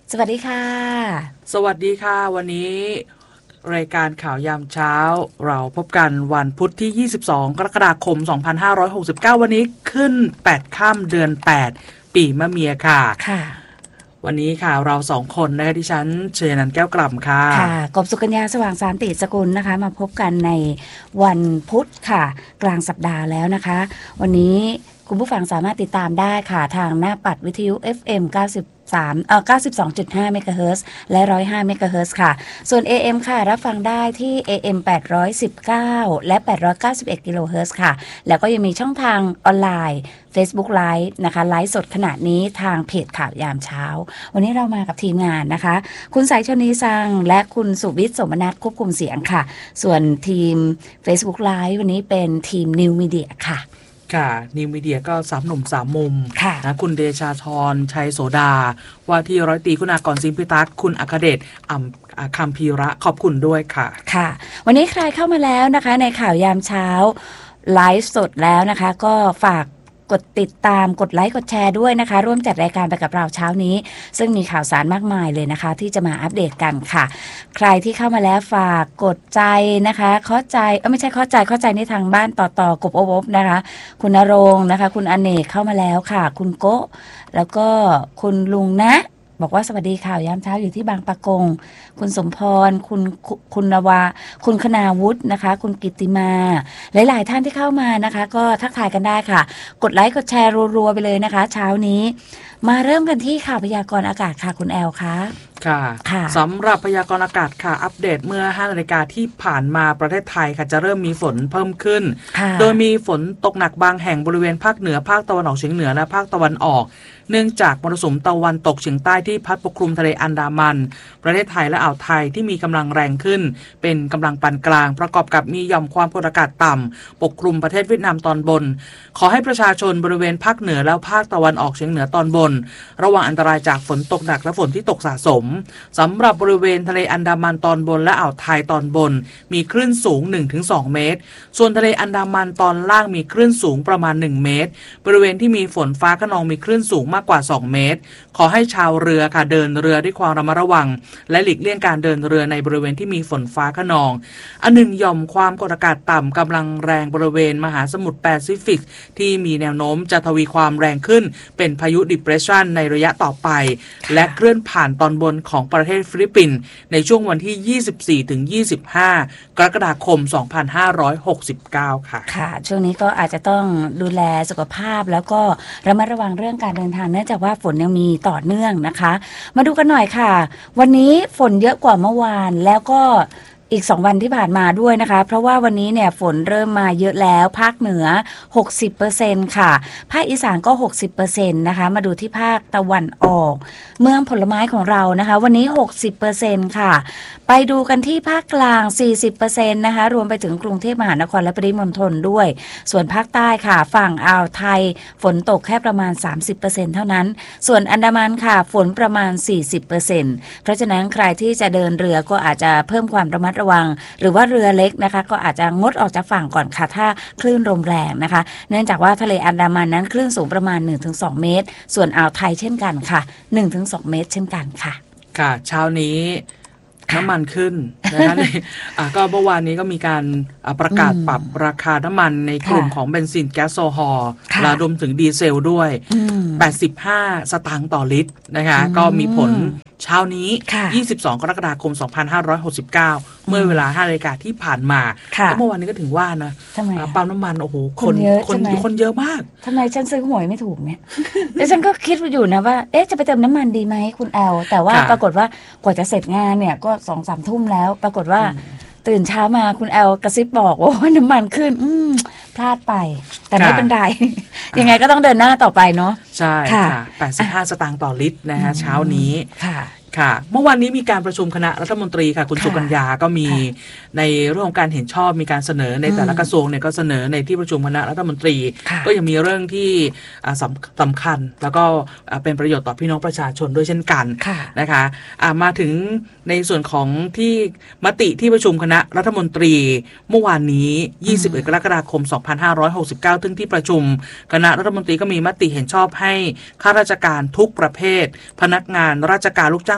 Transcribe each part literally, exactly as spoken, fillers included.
สวัสดีค่ะสวัสดีค่ะวันนี้รายการข่าวยามเช้าเราพบกันวันพุธที่ยี่สิบสองกรกฎาคมสองพันห้าร้อยหกสิบเก้าวันนี้ขึ้นแปดค่ำเดือนแปดปีมะเมียค่ะค่ะวันนี้ค่ะเราสองคนนะคะดิฉันเชยนันท์แก้วกล่ำค่ะค่ะกบสุกัญญาสว่างสานติสกุลนะคะมาพบกันในวันพุธค่ะกลางสัปดาห์แล้วนะคะวันนี้คุณผู้ฟังสามารถติดตามได้ค่ะทางหน้าปัดวิทยุ เอฟ เอ็ม เก้าสิบสามเอ่อ เก้าสิบสองจุดห้า เมกะเฮิรตซ์และหนึ่งร้อยห้าเมกะเฮิรตซ์ค่ะส่วน เอ เอ็ม ค่ะรับฟังได้ที่ เอ เอ็ม แปดร้อยสิบเก้าและแปดร้อยเก้าสิบเอ็ดกิโลเฮิรตซ์ค่ะแล้วก็ยังมีช่องทางออนไลน์ Facebook Live นะคะไลฟ์สดขณะนี้ทางเพจข่าวยามเช้าวันนี้เรามากับทีมงานนะคะคุณสายชนีสังและคุณสุวิทย์สมนัสควบคุมเสียงค่ะส่วนทีม Facebook Live วันนี้เป็นทีม New Media ค่ะค่ะนิวมีเดียก็สามหนุ่มสามมุมนะคุณเดชาธรชัยโสดาว่าที่ร้อยตรีคุณากรซิมพิทักษ์คุณอัคเดชอ่ำคัมพีระขอบคุณด้วยค่ะค่ะวันนี้ใครเข้ามาแล้วนะคะในข่าวยามเช้าไลฟ์สดแล้วนะคะก็ฝากกดติดตามกดไลค์กดแชร์ด้วยนะคะร่วมจัดรายการไปกับเราเช้านี้ซึ่งมีข่าวสารมากมายเลยนะคะที่จะมาอัปเดตกันค่ะใครที่เข้ามาแล้วฝากกดใจนะคะเข้าใจเออไม่ใช่เข้าใจเข้าใจในทางบ้านต่อต่อกบอบนะคะคุณณรงค์นะคะคุณอเนกเข้ามาแล้วค่ะคุณโกะแล้วก็คุณลุงนะบอกว่าสวัสดีข่าวยามเช้าอยู่ที่บางปะกงคุณสมพรคุณคุณนวาคุณคณาวุฒินะคะคุณกิตติมาหลายๆท่านที่เข้ามานะคะก็ทักทายกันได้ค่ะกดไลค์กดแชร์รัวๆไปเลยนะคะเช้านี้มาเริ่มกันที่ข่าวพยากรณ์อากาศค่ะคุณแอลคะค่ะสำหรับพยากรณ์อากาศค่ะอัปเดตเมื่อห้านาฬิกาที่ผ่านมาประเทศไทยค่ะจะเริ่มมีฝนเพิ่มขึ้นโดยมีฝนตกหนักบางแห่งบริเวณภาคเหนือภาคตะวันออกเฉียงเหนือและภาคตะวันออกเนื่องจากมรสุมตะวันตกเฉียงใต้ที่พัดปกคลุมทะเลอันดามันประเทศไทยและอ่าวไทยที่มีกำลังแรงขึ้นเป็นกำลังปานกลางประกอบกับมีหย่อมความกดอากาศต่ำปกคลุมประเทศเวียดนามตอนบนขอให้ประชาชนบริเวณภาคเหนือและภาคตะวันออกเฉียงเหนือตอนบนระวังอันตรายจากฝนตกหนักและฝนที่ตกสะสมสำหรับบริเวณทะเลอันดามันตอนบนและอ่าวไทยตอนบนมีคลื่นสูง หนึ่งถึงสอง เมตรส่วนทะเลอันดามันตอนล่างมีคลื่นสูงประมาณหนึ่งเมตรบริเวณที่มีฝนฟ้าคะนองมีคลื่นสูงมากกว่าสองเมตรขอให้ชาวเรือค่ะเดินเรือด้วยความระมัดระวังและหลีกเลี่ยงการเดินเรือในบริเวณที่มีฝนฟ้าคะนองอันหนึ่งหย่อมความกดอากาศต่ำกำลังแรงบริเวณมหาสมุทรแปซิฟิกที่มีแนวโน้มจะทวีความแรงขึ้นเป็นพายุ Depression ในระยะต่อไปและเคลื่อนผ่านตอนบนของประเทศฟิลิปปินส์ในช่วงวันที่ ยี่สิบสี่ถึงยี่สิบห้า กรกฎาคม สองพันห้าร้อยหกสิบเก้า ค่ะค่ะช่วงนี้ก็อาจจะต้องดูแลสุขภาพแล้วก็ระมัดระวังเรื่องการเดินทางเนื่องจากว่าฝนยังมีต่อเนื่องนะคะมาดูกันหน่อยค่ะวันนี้ฝนเยอะกว่าเมื่อวานแล้วก็อีกสองวันที่ผ่านมาด้วยนะคะเพราะว่าวันนี้เนี่ยฝนเริ่มมาเยอะแล้วภาคเหนือ หกสิบเปอร์เซ็นต์ ค่ะภาคอีสานก็ หกสิบเปอร์เซ็นต์ นะคะมาดูที่ภาคตะวันออกเมืองผลไม้ของเรานะคะวันนี้ หกสิบเปอร์เซ็นต์ ค่ะไปดูกันที่ภาคกลาง สี่สิบเปอร์เซ็นต์ นะคะรวมไปถึงกรุงเทพมหานครและปริมณฑลด้วยส่วนภาคใต้ค่ะฝั่งอ่าวไทยฝนตกแค่ประมาณ สามสิบเปอร์เซ็นต์ เท่านั้นส่วนอันดามันค่ะฝนประมาณ สี่สิบเปอร์เซ็นต์ เพราะฉะนั้นใครที่จะเดินเรือก็อาจจะเพิ่มความระมัดระวังหรือว่าเรือเล็กนะคะก็อาจจะงดออกจากฝั่งก่อนค่ะถ้าคลื่นลมแรงนะคะเนื่องจากว่าทะเลอันดามันนั้นคลื่นสูงประมาณ หนึ่งถึงสอง เมตรส่วนอ่าวไทยเช่นกันค่ะ หนึ่งถึงสอง เมตรเช่นกันค่ะค่ะเช้านี้น้ำมันขึ้นนะคะก็เมื่อวานนี้ก็มีการประกาศปรับราคาน้ำมันในกลุ่มของเบนซินแก๊สโซฮอล์และรวมถึงดีเซลด้วยแปดสิบห้าสตางค์ต่อลิตรนะคะก็มีผลเช้านี้ยี่สิบสองกรกฎาคมสองพันห้าร้อยหกสิบเก้าเมื่อเวลาห้านาฬิกาที่ผ่านมาแล้วเมื่อวานนี้ก็ถึงว่านะปั๊มน้ำมันโอ้โหคนคนคนเยอะมากทำไมฉันซื้อหวยไม่ถูกเนี่ยแล้วฉันก็คิดอยู่นะว่าเอ๊ะจะไปเติมน้ำมันดีไหมคุณแอลแต่ว่าปรากฏว่ากว่าจะเสร็จงานเนี่ยก็สองสามทุ่มแล้วปรากฏว่าตื่นเช้ามาคุณแอลกระซิบบอกว่าน้ำมันขึ้นอืมพลาดไปแต่ไม่เป็นไรยังไงก็ต้องเดินหน้าต่อไปเนาะใช่ค่ะแปดสิบห้าสตางค์ต่อลิตรนะฮะเช้านี้ค่ะค่ะเมื่อวานนี้มีการประชุมคณะรัฐมนตรีค่ะคุณสุกัญญาก็มีในเรื่องของการเห็นชอบมีการเสนอในแต่ละกระทรวงเนี่ยก็เสนอในที่ประชุมคณะรัฐมนตรีก็ยังมีเรื่องที่สำสำคัญแล้วก็เป็นประโยชน์ต่อพี่น้องประชาชนด้วยเช่นกันนะคะมาถึงในส่วนของที่มติที่ประชุมคณะรัฐมนตรีเมื่อวานนี้ยี่สิบเอ็ดกรกฎาคมสองพันห้าร้อยหกสิบเก้าซึ่งที่ประชุมคณะรัฐมนตรีก็มีมติเห็นชอบให้ข้าราชการทุกประเภทพนักงานราชการลูกจ้าง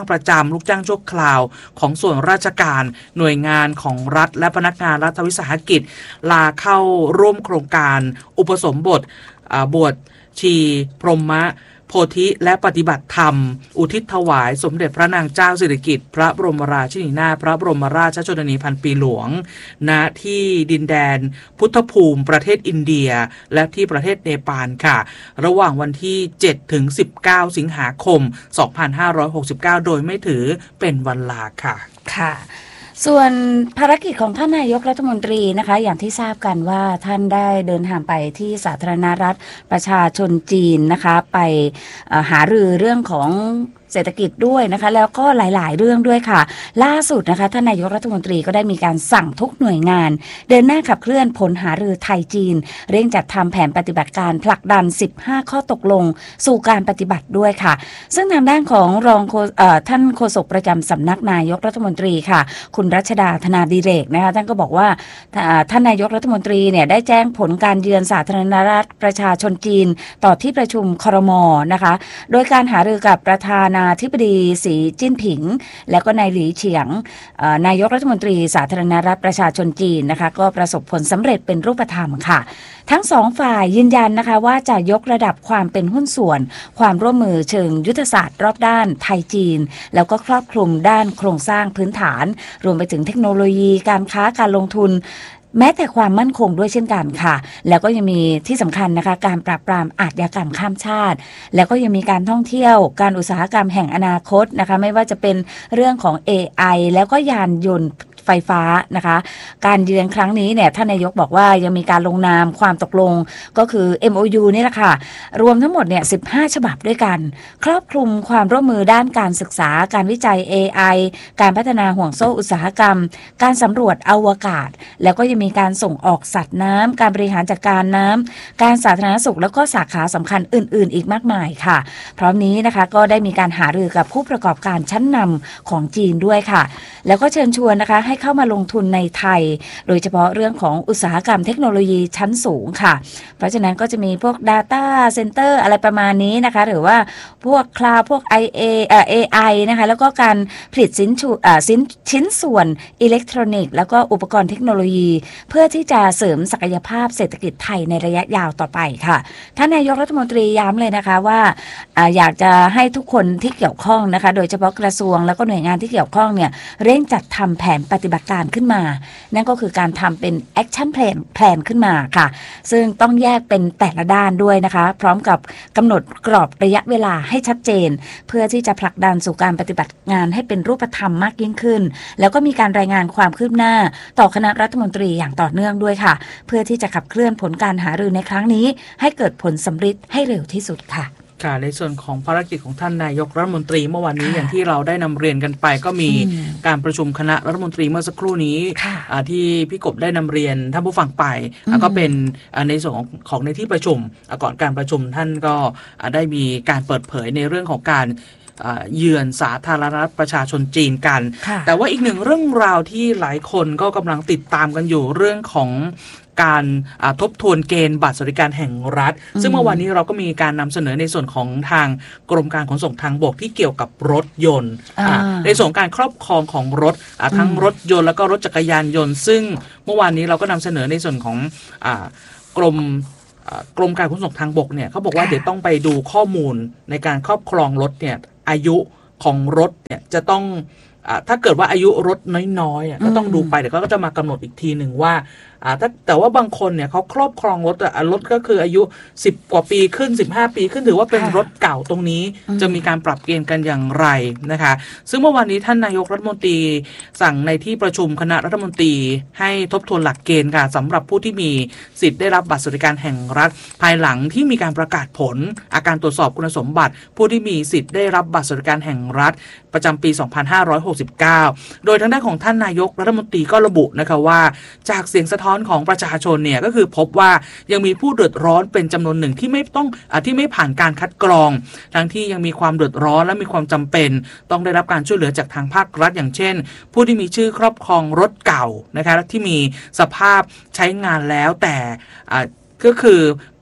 างประจำลูกจ้างชั่วคราวของส่วนราชการหน่วยงานของรัฐและพนักงานรัฐวิสาหกิจลาเข้าร่วมโครงการอุปสมบทบวชชีพรหมโพธิและปฏิบัติธรรมอุทิศถวายสมเด็จพระนางเจ้าสิริกิติ์พระบรมราชินีนาถพระบรมราชชนนีพันปีหลวงณที่ดินแดนพุทธภูมิประเทศอินเดียและที่ประเทศเนปาลค่ะระหว่างวันที่เจ็ดถึงสิบเก้าสิงหาคมสองพันห้าร้อยหกสิบเก้าโดยไม่ถือเป็นวันลาค่ะค่ะส่วนภารกิจของท่านนายกรัฐมนตรีนะคะอย่างที่ทราบกันว่าท่านได้เดินทางไปที่สาธารณรัฐประชาชนจีนนะคะไปหารือเรื่องของเศรษฐกิจด้วยนะคะแล้วก็หลายๆเรื่องด้วยค่ะล่าสุดนะคะท่านนายกรัฐมนตรีก็ได้มีการสั่งทุกหน่วยงานเดินหน้าขับเคลื่อนผลหารือไทยจีนเร่งจัดทำแผนปฏิบัติการผลักดันสิบห้าข้อตกลงสู่การปฏิบัติด้วยค่ะซึ่งทางด้านของรองท่านโฆษกประจำสำนักนายกรัฐมนตรีค่ะคุณรัชดาธนาดิเรกนะคะท่านก็บอกว่าท่านนายกรัฐมนตรีเนี่ยได้แจ้งผลการเยือนสาธารณรัฐประชาชนจีนต่อที่ประชุมครม.นะคะโดยการหารือกับประธานาธิบดีสีจิ้นผิงแล้วก็นายหลีเฉียงนายกรัฐมนตรีสาธารณรัฐประชาชนจีนนะคะก็ประสบผลสำเร็จเป็นรูปธรรมค่ะทั้งสองฝ่ายยืนยันนะคะว่าจะยกระดับความเป็นหุ้นส่วนความร่วมมือเชิงยุทธศาสตร์รอบด้านไทยจีนแล้วก็ครอบคลุมด้านโครงสร้างพื้นฐานรวมไปถึงเทคโนโลยีการค้าการลงทุนแม้แต่ความมั่นคงด้วยเช่นกันค่ะแล้วก็ยังมีที่สำคัญนะคะการปราบปรามอาชญากรรมข้ามชาติแล้วก็ยังมีการท่องเที่ยวการอุตสาหกรรมแห่งอนาคตนะคะไม่ว่าจะเป็นเรื่องของ เอ ไอ แล้วก็ยานยนต์ไฟฟ้านะคะการเยือนครั้งนี้เนี่ยท่านนายกบอกว่ายังมีการลงนามความตกลงก็คือ เอ็ม โอ ยู นี่แหละค่ะรวมทั้งหมดเนี่ยสิบห้าฉบับด้วยกันครอบคลุมความร่วมมือด้านการศึกษาการวิจัย เอ ไอ การพัฒนาห่วงโซ่อุตสาหกรรมการสำรวจอวกาศแล้วก็ยังมีการส่งออกสัตว์น้ำการบริหารจัดการน้ำการสาธารณสุขแล้วก็สาขาสำคัญอื่นๆอีกมากมายค่ะพร้อมนี้นะคะก็ได้มีการหารือกับผู้ประกอบการชั้นนำของจีนด้วยค่ะแล้วก็เชิญชวนนะคะให้เข้ามาลงทุนในไทยโดยเฉพาะเรื่องของอุตสาหกรรมเทคโนโลยีชั้นสูงค่ะเพราะฉะนั้นก็จะมีพวก Data Center อะไรประมาณนี้นะคะหรือว่าพวก Cloud พวก ไอ เอ เอ่อ เอ ไอ นะคะแล้วก็การผลิตสินชุอ่าสินชิ้นส่วนอิเล็กทรอนิกส์แล้วก็อุปกรณ์เทคโนโลยีเพื่อที่จะเสริมศักยภาพเศรษฐกิจไทยในระยะยาวต่อไปค่ะท่านนายกรัฐมนตรีย้ำเลยนะคะว่าอ่าอยากจะให้ทุกคนที่เกี่ยวข้องนะคะโดยเฉพาะกระทรวงแล้วก็หน่วยงานที่เกี่ยวข้องเนี่ยเร่งจัดทำแผนปฏิบัติการขึ้นมานั่นก็คือการทำเป็น action plan plan ขึ้นมาค่ะซึ่งต้องแยกเป็นแต่ละด้านด้วยนะคะพร้อมกับกำหนดกรอบระยะเวลาให้ชัดเจนเพื่อที่จะผลักดันสู่การปฏิบัติงานให้เป็นรูปธรรมมากยิ่งขึ้นแล้วก็มีการรายงานความคืบหน้าต่อคณะรัฐมนตรีอย่างต่อเนื่องด้วยค่ะเพื่อที่จะขับเคลื่อนผลการหารือในครั้งนี้ให้เกิดผลสำเร็จให้เร็วที่สุดค่ะค่ะในส่วนของภารกิจของท่านนายกรัฐมนตรีเมื่อวานนี้อย่างที่เราได้นำเรียนกันไปก็มีการประชุมคณะรัฐมนตรีเมื่อสักครู่นี้ที่พี่กบได้นำเรียนท่านผู้ฟังไปก็เป็นในส่วนของของในที่ประชุมก่อนการประชุมท่านก็ได้มีการเปิดเผยในเรื่องของการเยือนสาธารณรัฐประชาชนจีนกันแต่ว่าอีกหนึ่งเรื่องราวที่หลายคนก็กำลังติดตามกันอยู่เรื่องของการทบทวนเกณฑ์บัตรสวัสดิการแห่งรัฐซึ่งเมื่อวานนี้เราก็มีการนำเสนอในส่วนของทางกรมการขนส่งทางบกที่เกี่ยวกับรถยนต์ในส่วนการครอบครองของรถทั้งรถยนต์แล้วก็รถจักรยานยนต์ซึ่งเมื่อวานนี้เราก็นำเสนอในส่วนของกรมกรมการขนส่งทางบกเนี่ยเขาบอกว่าเดี๋ยวต้องไปดูข้อมูลในการครอบครองรถเนี่ยอายุของรถเนี่ยจะต้องถ้าเกิดว่าอายุรถน้อยๆก็ต้องดูไปเดี๋ยวก็จะมากำหนดอีกทีหนึ่งว่าถ้าแต่ว่าบางคนเนี่ยเขาครอบครองรถรถก็คืออายุสิบกว่าปีขึ้นสิบห้าปีขึ้นถือว่าเป็นรถเก่าตรงนี้จะมีการปรับเกณฑ์กันอย่างไรนะคะซึ่งเมื่อวานนี้ท่านนายกรัฐมนตรีสั่งในที่ประชุมคณะรัฐมนตรีให้ทบทวนหลักเกณฑ์ค่ะสำหรับผู้ที่มีสิทธิ์ได้รับบัตรสวัสดิการแห่งรัฐภายหลังที่มีการประกาศผลอาการตรวจสอบคุณสมบัติผู้ที่มีสิทธิ์ได้รับบัตรสวัสดิการแห่งรัฐประจำปีสองพันห้าร้อยหกสิบเก้าโดยทางด้านของท่านนายกรัฐมนตรีก็ระบุนะคะว่าจากเสียงสะท้อนของประชาชนเนี่ยก็คือพบว่ายังมีผู้เดือดร้อนเป็นจำนวนหนึ่งที่ไม่ต้องอที่ไม่ผ่านการคัดกรองทั้งที่ยังมีความเดือดร้อนและมีความจำเป็นต้องได้รับการช่วยเหลือจากทางภาครัฐอย่างเช่นผู้ที่มีชื่อครอบครองรถเก่านะคะที่มีสภาพใช้งานแล้วแต่ก็คือ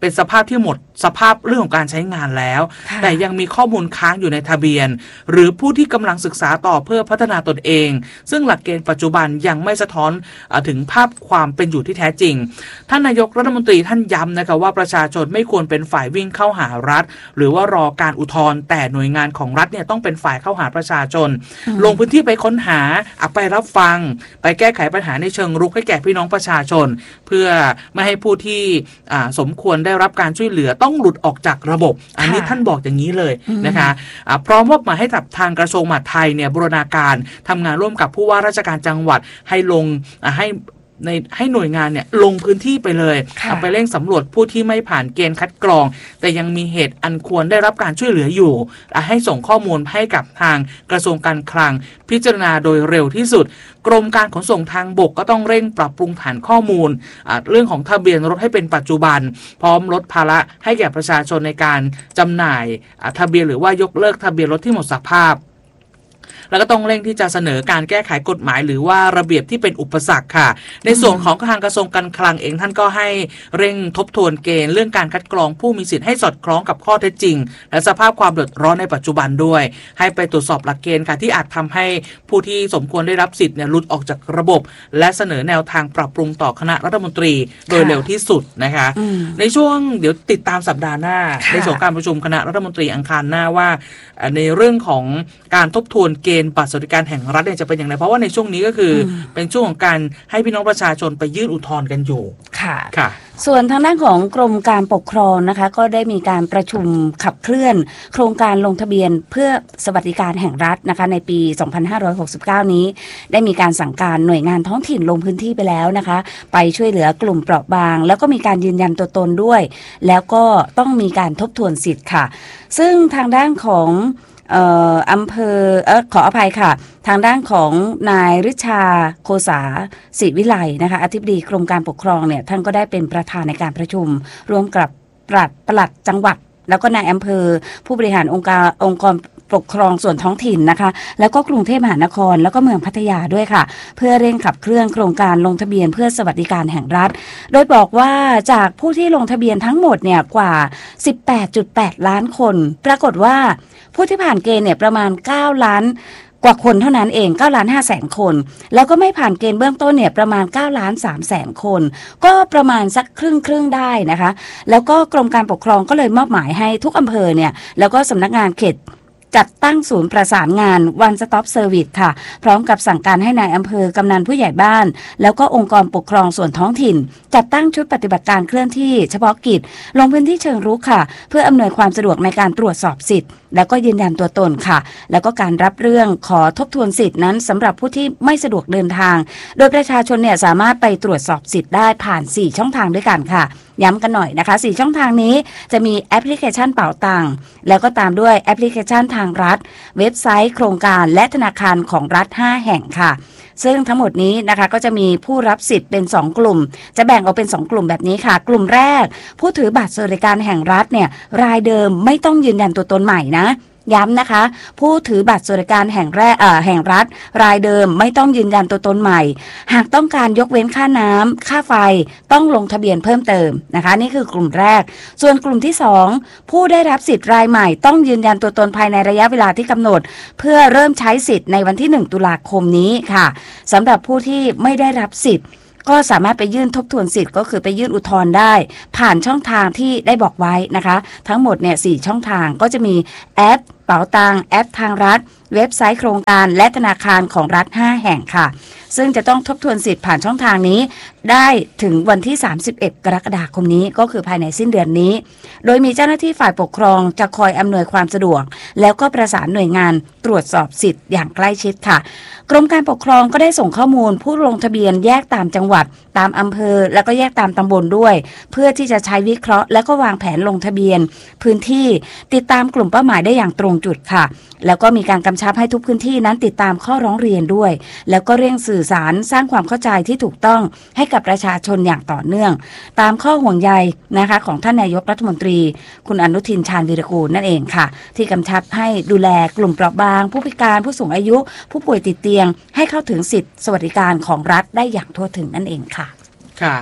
เป็นสภาพที่หมดสภาพเรื่องของการใช้งานแล้วแต่ยังมีข้อมูลค้างอยู่ในทะเบียนหรือผู้ที่กำลังศึกษาต่อเพื่อพัฒนาตนเองซึ่งหลักเกณฑ์ปัจจุบันยังไม่สะท้อนถึงภาพความเป็นอยู่ที่แท้จริงท่านนายกรัฐมนตรีท่านย้ำนะคะว่าประชาชนไม่ควรเป็นฝ่ายวิ่งเข้าหารัฐหรือว่ารอการอุทธรณ์แต่หน่วยงานของรัฐเนี่ยต้องเป็นฝ่ายเข้าหาประชาชนลงพื้นที่ไปค้นหาไปรับฟังไปแก้ไขปัญหาในเชิงรุกให้แก่พี่น้องประชาชนเพื่อไม่ให้ผู้ที่สมควรได้รับการช่วยเหลือต้องหลุดออกจากระบบอันนี้ท่านบอกอย่างนี้เลยนะคะพร้อมมอบหมายให้กับทางกระทรวงมหาดไทยเนี่ยบูรณาการทำงานร่วมกับผู้ว่าราชการจังหวัดให้ลงให้ในให้หน่วยงานเนี่ยลงพื้นที่ไปเลยไปเร่งสำรวจผู้ที่ไม่ผ่านเกณฑ์คัดกรองแต่ยังมีเหตุอันควรได้รับการช่วยเหลืออยู่ให้ส่งข้อมูลให้กับทางกระทรวงการคลังพิจารณาโดยเร็วที่สุดกรมการขนส่งทางบกก็ต้องเร่งปรับปรุงฐานข้อมูลเรื่องของทะเบียนรถให้เป็นปัจจุบันพร้อมลดภาระให้แก่ประชาชนในการจำหน่ายทะเบียนหรือว่ายกเลิกทะเบียนรถที่หมดสภาพแล้วก็ต้องเร่งที่จะเสนอการแก้ไขกฎหมายหรือว่าระเบียบที่เป็นอุปสรรคค่ะในส่วนของทางกระทรวงการคลังเองท่านก็ให้เร่งทบทวนเกณฑ์เรื่องการคัดกรองผู้มีสิทธิ์ให้สอดคล้องกับข้อเท็จจริงและสภาพความเดือดร้อนในปัจจุบันด้วยให้ไปตรวจสอบหลักเกณฑ์ค่ะที่อาจทำให้ผู้ที่สมควรได้รับสิทธิ์เนี่ยหลุดออกจากระบบและเสนอแนวทางปรับปรุงต่อคณะรัฐมนตรีโดยเร็วที่สุดนะคะในช่วงเดี๋ยวติดตามสัปดาห์หน้าในส่วนการประชุมคณะรัฐมนตรีอังคารหน้าว่าในเรื่องของการทบทวนเกณฑ์บัตรสวัสดิการแห่งรัฐเนี่ยจะเป็นอย่างไรเพราะว่าในช่วงนี้ก็คือเป็นช่วงของการให้พี่น้องประชาชนไปยื่นอุทธรณ์กันอยู่ค่ะค่ะส่วนทางด้านของกรมการปกครองนะคะก็ได้มีการประชุมขับเคลื่อนโครงการลงทะเบียนเพื่อสวัสดิการแห่งรัฐนะคะในปีสองพันห้าร้อยหกสิบเก้านี้ได้มีการสั่งการหน่วยงานท้องถิ่นลงพื้นที่ไปแล้วนะคะไปช่วยเหลือกลุ่มเปราะบางแล้วก็มีการยืนยันตัวตนด้วยแล้วก็ต้องมีการทบทวนสิทธิ์ค่ะซึ่งทางด้านของเอ่ออำเภอเออขออภัยค่ะทางด้านของนายฤชาโคสาศิวิไลนะคะอธิบดีกรมการปกครองเนี่ยท่านก็ได้เป็นประธานในการประชุมร่วมกับปลัดปลัดจังหวัดแล้วก็นายอำเภอผู้บริหารองค์การองค์กรปกครองส่วนท้องถิ่นนะคะแล้วก็กรุงเทพมหานครแล้วก็เมืองพัทยาด้วยค่ะเพื่อเร่งขับเคลื่อนโครงการลงทะเบียนเพื่อสวัสดิการแห่งรัฐโดยบอกว่าจากผู้ที่ลงทะเบียนทั้งหมดเนี่ยกว่า สิบแปดจุดแปด ล้านคนปรากฏว่าผู้ที่ผ่านเกณฑ์เนี่ยประมาณเก้าล้านกว่าคนเท่านั้นเองเก้าล้านห้าแสนคนแล้วก็ไม่ผ่านเกณฑ์เบื้องต้นเนี่ยประมาณเก้าล้านสามแสนคนก็ประมาณสักครึ่งครึ่งได้นะคะแล้วก็กรมการปกครองก็เลยมอบหมายให้ทุกอำเภอเนี่ยแล้วก็สำนักงานเขตจัดตั้งศูนย์ประสานงาน One Stop Service ค่ะพร้อมกับสั่งการให้นายอำเภอกำนันผู้ใหญ่บ้านแล้วก็องค์กรปกครองส่วนท้องถิ่นจัดตั้งชุดปฏิบัติการเคลื่อนที่เฉพาะกิจลงพื้นที่เชิงรุกค่ะเพื่ออำนวยความสะดวกในการตรวจสอบสิทธิ์แล้วก็ยืนยันตัวตนค่ะแล้วก็การรับเรื่องขอทบทวนสิทธินั้นสำหรับผู้ที่ไม่สะดวกเดินทางโดยประชาชนเนี่ยสามารถไปตรวจสอบสิทธิ์ได้ผ่านสี่ช่องทางด้วยกันค่ะย้ำกันหน่อยนะคะสี่ช่องทางนี้จะมีแอปพลิเคชันเป๋าตังค์แล้วก็ตามด้วยแอปพลิเคชันทางรัฐเว็บไซต์โครงการและธนาคารของรัฐห้าแห่งค่ะซึ่งทั้งหมดนี้นะคะก็จะมีผู้รับสิทธิ์เป็นสองกลุ่มจะแบ่งออกเป็นสองกลุ่มแบบนี้ค่ะกลุ่มแรกผู้ถือบัตรสวัสดิการแห่งรัฐเนี่ยรายเดิมไม่ต้องยืนยันตัวตนใหม่นะย้ำนะคะผู้ถือบัตรสวัสดิการแห่งแรกเอ่อแห่งรัฐรายเดิมไม่ต้องยืนยันตัวตนใหม่หากต้องการยกเว้นค่าน้ำค่าไฟต้องลงทะเบียนเพิ่มเติมนะคะนี่คือกลุ่มแรกส่วนกลุ่มที่สองผู้ได้รับสิทธิ์รายใหม่ต้องยืนยันตัวตนภายในระยะเวลาที่กำหนดเพื่อเริ่มใช้สิทธิ์ในวันที่หนึ่งตุลาคมนี้ค่ะสำหรับผู้ที่ไม่ได้รับสิทธิ์ก็สามารถไปยื่นทบทวนสิทธิ์ก็คือไปยื่นอุทธรณ์ได้ผ่านช่องทางที่ได้บอกไว้นะคะทั้งหมดเนี่ยสี่ช่องทางก็จะมีแอปเป๋าตังแอปทางรัฐเว็บไซต์โครงการและธนาคารของรัฐห้าแห่งค่ะซึ่งจะต้องทบทวนสิทธิ์ผ่านช่องทางนี้ได้ถึงวันที่สามสิบเอ็ดกรกฎาคมนี้ก็คือภายในสิ้นเดือนนี้โดยมีเจ้าหน้าที่ฝ่ายปกครองจะคอยอำนวยความสะดวกแล้วก็ประสานหน่วยงานตรวจสอบสิทธิ์อย่างใกล้ชิดค่ะกรมการปกครองก็ได้ส่งข้อมูลผู้ลงทะเบียนแยกตามจังหวัดตามอำเภอแล้วก็แยกตามตำบลด้วยเพื่อที่จะใช้วิเคราะห์แล้วก็วางแผนลงทะเบียนพื้นที่ติดตามกลุ่มเป้าหมายได้อย่างตรงจุดค่ะแล้วก็มีการกำชับให้ทุกพื้นที่นั้นติดตามข้อร้องเรียนด้วยแล้วก็เร่งสื่อสารสร้างความเข้าใจที่ถูกต้องให้กับประชาชนอย่างต่อเนื่องตามข้อห่วงใยนะคะของท่านนายกรัฐมนตรีคุณอนุทินชาญวีรกูลนั่นเองค่ะที่กำชับให้ดูแลกลุ่มเปราะบางผู้พิการผู้สูงอายุผู้ป่วยติดเตียงให้เข้าถึงสิทธิสวัสดิการของรัฐได้อย่างทั่วถึงนั่นเองค่ะค่ะ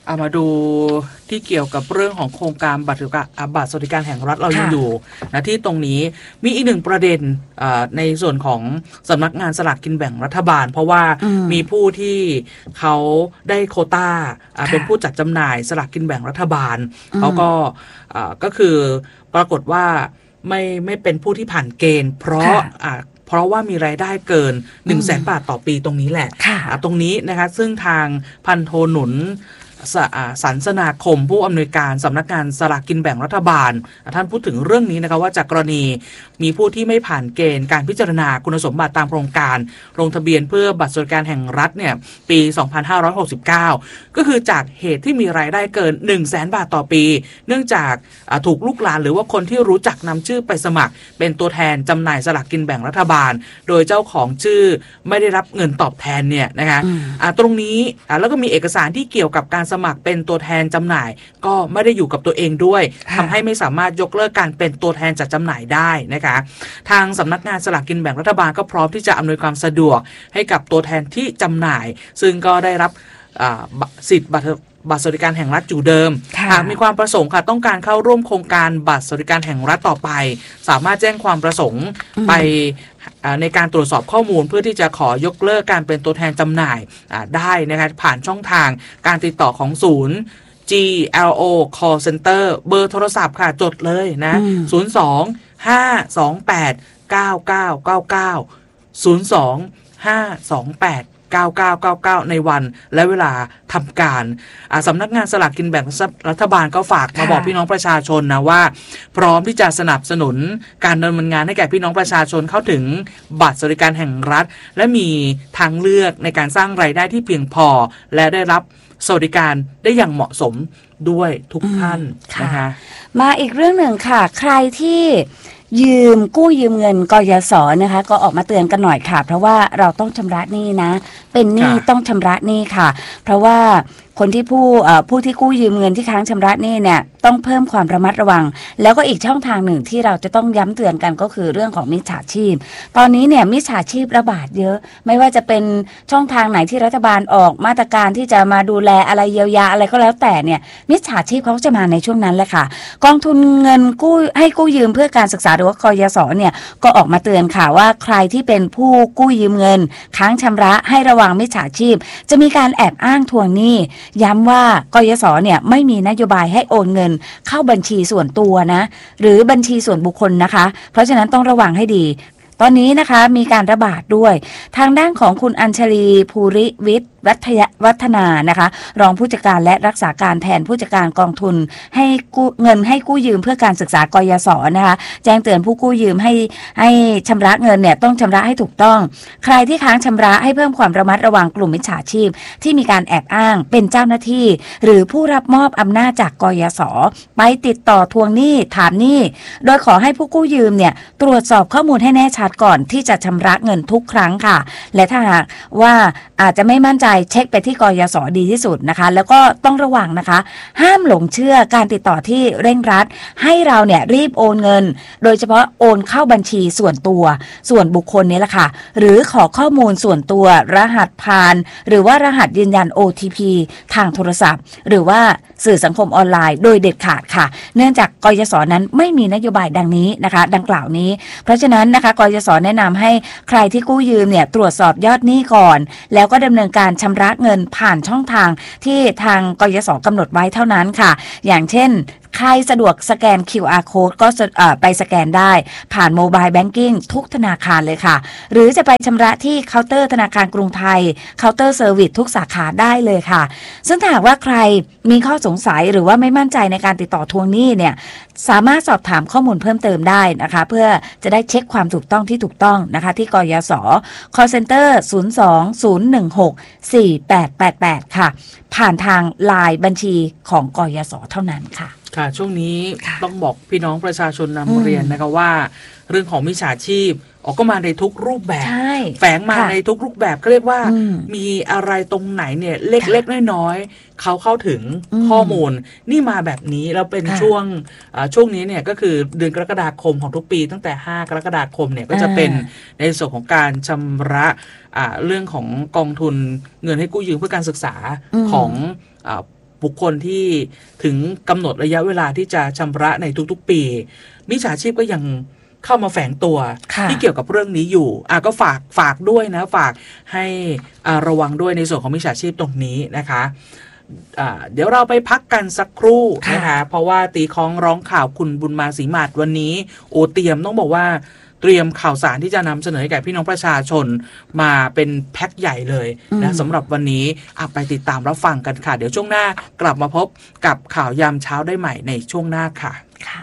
เอามาดูที่เกี่ยวกับเรื่องของโครงการบัตรบัตรสวัสดิการแห่งรัฐเรายังอยู่นะที่ตรงนี้มีอีกหนึ่งประเด็นในส่วนของสำนักงานสลากกินแบ่งรัฐบาลเพราะว่ามีผู้ที่เขาได้โควต้าเป็นผู้จัดจำหน่ายสลากกินแบ่งรัฐบาลเขาก็ก็คือปรากฏว่าไม่ไม่เป็นผู้ที่ผ่านเกณฑ์เพราะเพราะว่ามีรายได้เกิน หนึ่งแสน บาทต่อปีตรงนี้แหละตรงนี้นะคะซึ่งทางพันโทหนุนสันสนาคมผู้อำนวยการสำนักงานสลากกินแบ่งรัฐบาลท่านพูดถึงเรื่องนี้นะคะว่าจากกรณีมีผู้ที่ไม่ผ่านเกณฑ์การพิจารณาคุณสมบัติตามโครงการลงทะเบียนเพื่อบัตรสวัสดิการแห่งรัฐเนี่ยปีสองพันห้าร้อยหกสิบเก้าก็คือจากเหตุที่มีรายได้เกิน หนึ่งแสน บาทต่อปีเนื่องจากถูกลูกหลานหรือว่าคนที่รู้จักนำชื่อไปสมัครเป็นตัวแทนจำหน่ายสลากกินแบ่งรัฐบาลโดยเจ้าของชื่อไม่ได้รับเงินตอบแทนเนี่ยนะคะตรงนี้แล้วก็มีเอกสารที่เกี่ยวกับการสมัครเป็นตัวแทนจำหน่ายก็ไม่ได้อยู่กับตัวเองด้วยทำให้ไม่สามารถยกเลิกการเป็นตัวแทนจัดจำหน่ายได้นะคะทางสำนักงานสลากกินแบ่งรัฐบาลก็พร้อมที่จะอำนวยความสะดวกให้กับตัวแทนที่จำหน่ายซึ่งก็ได้รับสิทธิ์บัตรบัตรสวัสดิการแห่งรัฐอยู่เดิมหากมีความประสงค์ค่ะต้องการเข้าร่วมโครงการบัตรสวัสดิการแห่งรัฐต่อไปสามารถแจ้งความประสงค์ไปในการตรวจสอบข้อมูลเพื่อที่จะขอยกเลิกการเป็นตัวแทนจำหน่ายได้นะคะผ่านช่องทางการติดต่อของศูนย์ จี แอล โอ Call Center เบอร์โทรศัพท์ค่ะจดเลยนะศูนย์ สอง ห้า สอง แปด เก้า เก้า เก้า เก้า ศูนย์ สอง ห้า สอง แปด เก้า เก้า เก้า เก้าในวันและเวลาทำการสำนักงานสลากกินแบ่งรัฐบาลก็ฝากมาบอกพี่น้องประชาชนนะว่าพร้อมที่จะสนับสนุนการดำเนินงานให้แก่พี่น้องประชาชนเข้าถึงบัตรสวัสดิการแห่งรัฐและมีทางเลือกในการสร้างรายได้ที่เพียงพอและได้รับสวัสดิการได้อย่างเหมาะสมด้วยทุกท่านนะคะมาอีกเรื่องหนึ่งค่ะใครที่ยืมกู้ยืมเงินกยศนะคะก็ออกมาเตือนกันหน่อยค่ะเพราะว่าเราต้องชำระหนี้นะเป็นหนี้ต้องชำระหนี้ค่ะเพราะว่าคนที่ผู้ผู้ที่กู้ยืมเงินที่ค้างชำระหนี้เนี่ยต้องเพิ่มความระมัดระวังแล้วก็อีกช่องทางหนึ่งที่เราจะต้องย้ำเตือนกันก็คือเรื่องของมิจฉาชีพตอนนี้เนี่ยมิจฉาชีพระบาดเยอะไม่ว่าจะเป็นช่องทางไหนที่รัฐบาลออกมาตรการที่จะมาดูแลอะไรเยียวยาอะไรก็แล้วแต่เนี่ยมิจฉาชีพเขาจะมาในช่วงนั้นแหละค่ะกองทุนเงินกู้ให้กู้ยืมเพื่อการศึกษาหรือว่ากยศเนี่ยก็ออกมาเตือนค่ะว่าใครที่เป็นผู้กู้ยืมเงินค้างชำระให้ระวังมิจฉาชีพจะมีการแอบอ้างทวงหนี้ย้ำว่ากยศเนี่ยไม่มีนโยบายให้โอนเงินเข้าบัญชีส่วนตัวนะหรือบัญชีส่วนบุคคลนะคะเพราะฉะนั้นต้องระวังให้ดีตอนนี้นะคะมีการระบาดด้วยทางด้านของคุณอัญชลีภูริวิทย์วัฒยวัฒนานะคะรองผู้จัดการและรักษาการแทนผู้จัดการกองทุนให้กู้เงินให้กู้ยืมเพื่อการศึกษากยศนะคะแจ้งเตือนผู้กู้ยืมให้ให้ชำระเงินเนี่ยต้องชำระให้ถูกต้องใครที่ค้างชำระให้เพิ่มความระมัดระวังกลุ่มมิจฉาชีพที่มีการแอบอ้างเป็นเจ้าหน้าที่หรือผู้รับมอบอำนาจจากกยศไปติดต่อทวงหนี้ถามหนี้โดยขอให้ผู้กู้ยืมเนี่ยตรวจสอบข้อมูลให้แน่ชัดก่อนที่จะชำระเงินทุกครั้งค่ะและถ้าหากว่าอาจจะไม่มั่นใจเช็คไปที่กยศดีที่สุดนะคะแล้วก็ต้องระวังนะคะห้ามหลงเชื่อการติดต่อที่เร่งรัดให้เราเนี่ยรีบโอนเงินโดยเฉพาะโอนเข้าบัญชีส่วนตัวส่วนบุคคลนี้แหละค่ะหรือขอข้อมูลส่วนตัวรหัสผ่านหรือว่ารหัสยืนยัน โอ ที พี ทางโทรศัพท์หรือว่าสื่อสังคมออนไลน์โดยเด็ดขาดค่ะเนื่องจากกยศนั้นไม่มีนโยบายดังนี้นะคะดังกล่าวนี้เพราะฉะนั้นนะคะกยศแนะนำให้ใครที่กู้ยืมเนี่ยตรวจสอบยอดหนี้ก่อนแล้วก็ดำเนินการชำระเงินผ่านช่องทางที่ทางกยศกำหนดไว้เท่านั้นค่ะอย่างเช่นใครสะดวกสแกน คิว อาร์ Code ก็ไปสแกนได้ผ่านโมบายแบงกิ้งทุกธนาคารเลยค่ะหรือจะไปชำระที่เคาน์เตอร์ธนาคารกรุงไทยเคาน์เตอร์เซอร์วิสทุกสาขาได้เลยค่ะซึ่งถ้าหากว่าใครมีข้อสงสัยหรือว่าไม่มั่นใจในการติดต่อทวงหนี้เนี่ยสามารถสอบถามข้อมูลเพิ่มเติมได้นะคะเพื่อจะได้เช็คความถูกต้องที่ถูกต้องนะคะที่กยศ Call Center ศูนย์ สอง ศูนย์ หนึ่ง หก สี่ แปด แปด แปดค่ะผ่านทาง ไลน์ บัญชีของกยศเท่านั้นค่ะค่ะช่วงนี้ต้องบอกพี่น้องประชาชนนำเรียนนะคะว่าเรื่องของมิจฉาชีพออกก็มาในทุกรูปแบบแฝงมาในทุกรูปแบบก็เรียกว่ามีอะไรตรงไหนเนี่ยเล็กๆน้อยๆเขาเข้าถึงข้อมูลนี่มาแบบนี้แล้วเป็นช่วงช่วงนี้เนี่ยก็คือเดือนกรกฎาคมของทุกปีตั้งแต่ห้ากรกฎาคมเนี่ยก็จะเป็นในส่วนของการชำระเรื่องของกองทุนเงินให้กู้ยืมเพื่อการศึกษาของบุคคลที่ถึงกำหนดระยะเวลาที่จะชำระในทุกๆปีมิจฉาชีพก็ยังเข้ามาแฝงตัวที่เกี่ยวกับเรื่องนี้อยู่อ่ะก็ฝากฝากด้วยนะฝากให้อ่าระวังด้วยในส่วนของมิจฉาชีพตรงนี้นะคะอ่าเดี๋ยวเราไปพักกันสักครู่นะคะเพราะว่าตีคล้องร้องข่าวคุณบุญมาศรีหมาดวันนี้โอเตรียมต้องบอกว่าเตรียมข่าวสารที่จะนำเสนอให้แก่พี่น้องประชาชนมาเป็นแพ็คใหญ่เลยนะสำหรับวันนี้อ่ะไปติดตามรับฟังกันค่ะเดี๋ยวช่วงหน้ากลับมาพบกับข่าวยามเช้าได้ใหม่ในช่วงหน้าค่ะ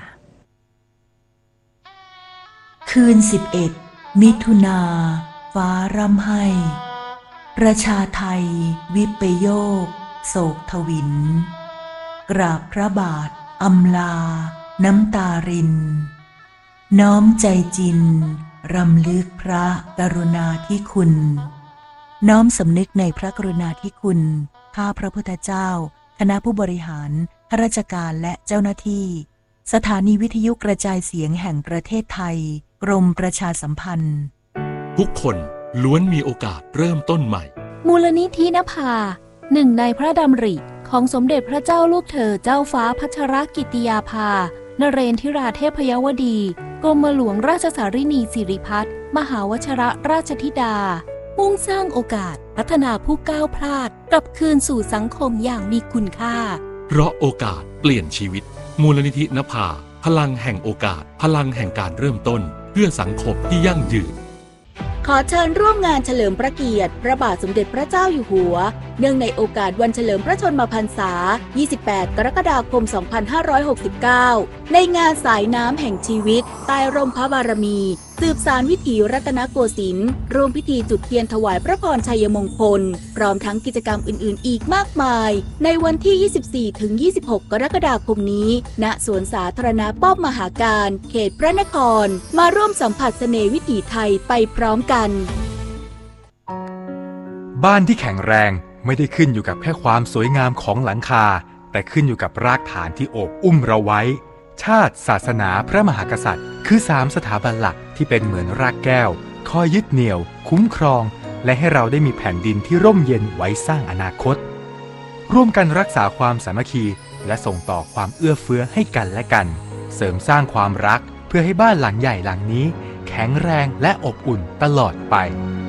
คืนสิบเอ็ดมิถุนาฟ้าร่ำไห้ประชาไทยวิปโยคโศกทวินกราบพระบาทอำลาน้ำตารินน้อมใจจินรำลึกพระกรุณาธิคุณน้อมสำนึกในพระกรุณาธิคุณข้าพระพุทธเจ้าคณะผู้บริหารข้าราชการและเจ้าหน้าที่สถานีวิทยุกระจายเสียงแห่งประเทศไทยกรมประชาสัมพันธ์ทุกคนล้วนมีโอกาสเริ่มต้นใหม่มูลนิธินภาหนึ่งในพระดำริของสมเด็จพระเจ้าลูกเธอเจ้าฟ้าพัชรกิติยาภานเรนทิราเทพยวดีกรมหลวงราชสารินีสิริพัฒน์มหาวชรราชธิดามุ่งสร้างโอกาสพัฒนาผู้ก้าวพลาดกลับคืนสู่สังคมอย่างมีคุณค่าเพราะโอกาสเปลี่ยนชีวิตมูลนิธินภาพลังแห่งโอกาสพลังแห่งการเริ่มต้นเพื่อสังคมที่ยั่งยืนขอเชิญร่วมงานเฉลิมพระเกียรติพระบาทสมเด็จพระเจ้าอยู่หัวเนื่องในโอกาสวันเฉลิมพระชนมพรรษายี่สิบแปดกรกฎาคมสองพันห้าร้อยหกสิบเก้าในงานสายน้ำแห่งชีวิตใต้ร่มพระบารมีสืบสานวิถีรัตนโกสินทร์ร่วมพิธีจุดเทียนถวายพระพรชัยมงคลพร้อมทั้งกิจกรรมอื่นๆอีกมากมายในวันที่ ยี่สิบสี่ถึงยี่สิบหก กรกฎาคมนี้ณสวนสาธารณะป้อมมหาการเขตพระนครมาร่วมสัมผัสเสน่ห์วิถีไทยไปพร้อมกันบ้านที่แข็งแรงไม่ได้ขึ้นอยู่กับแค่ความสวยงามของหลังคาแต่ขึ้นอยู่กับรากฐานที่โอบอุ้มเราไว้ชาติศาสนาพระมหากษัตริย์คือสามสถาบันหลักที่เป็นเหมือนรากแก้วคอยยึดเหนี่ยวคุ้มครองและให้เราได้มีแผ่นดินที่ร่มเย็นไว้สร้างอนาคตร่วมกันรักษาความสามัคคีและส่งต่อความเอื้อเฟื้อให้กันและกันเสริมสร้างความรักเพื่อให้บ้านหลังใหญ่หลังนี้แข็งแรงและอบอุ่นตลอดไป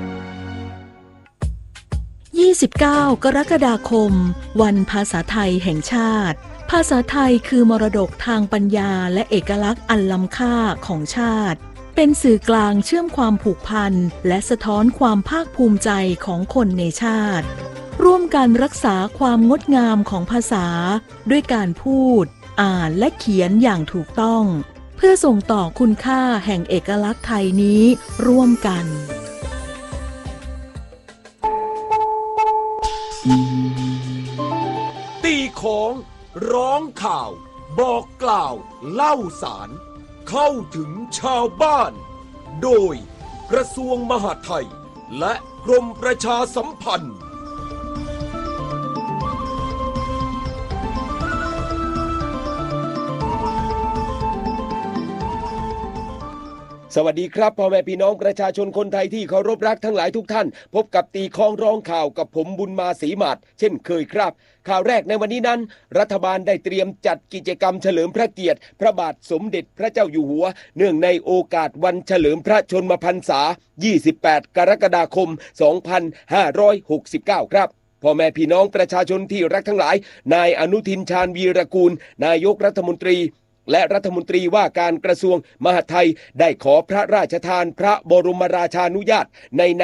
ยี่สิบเก้ากรกฎาคมวันภาษาไทยแห่งชาติภาษาไทยคือมรดกทางปัญญาและเอกลักษณ์อันล้ำค่าของชาติเป็นสื่อกลางเชื่อมความผูกพันและสะท้อนความภาคภูมิใจของคนในชาติร่วมกันรักษาความงดงามของภาษาด้วยการพูดอ่านและเขียนอย่างถูกต้องเพื่อส่งต่อคุณค่าแห่งเอกลักษณ์ไทยนี้ร่วมกันตีของร้องข่าวบอกกล่าวเล่าสารเข้าถึงชาวบ้านโดยกระทรวงมหาดไทยและกรมประชาสัมพันธ์สวัสดีครับพ่อแม่พี่น้องประชาชนคนไทยที่เคารพรักทั้งหลายทุกท่านพบกับตีคล้องร้องข่าวกับผมบุญมาศรีหมาดเช่นเคยครับข่าวแรกในวันนี้นั้นรัฐบาลได้เตรียมจัดกิจกรรมเฉลิมพระเกียรติพระบาทสมเด็จพระเจ้าอยู่หัวเนื่องในโอกาสวันเฉลิมพระชนมพรรษายี่สิบแปดกรกฎาคมสองพันห้าร้อยหกสิบเก้าครับพ่อแม่พี่น้องประชาชนที่รักทั้งหลายนายอนุทินชาญวีรกูลนายกรัฐมนตรีและรัฐมนตรีว่าการกระทรวงมหาดไทยได้ขอพระราชทานพระบรมราชานุญาตใน